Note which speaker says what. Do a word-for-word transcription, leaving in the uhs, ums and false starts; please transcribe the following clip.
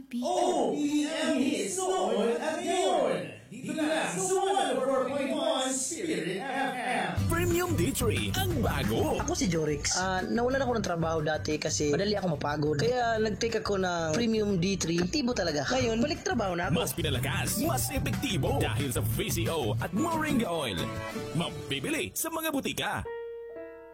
Speaker 1: P.
Speaker 2: O E M hits noon at ngayon. Dito lang sa one oh four point one Spirit F M.
Speaker 3: Premium D three, ang bago.
Speaker 4: Ako si Jorix. Ah, nawalan ako ng trabaho dati kasi madali ako mapagod. Kaya nag-take ako ng Premium D three. Aktibo talaga. Ngayon, balik trabaho na ako.
Speaker 3: Mas pinalakas, mas epektibo dahil sa V C O at Moringa Oil. Mabibili sa mga butika.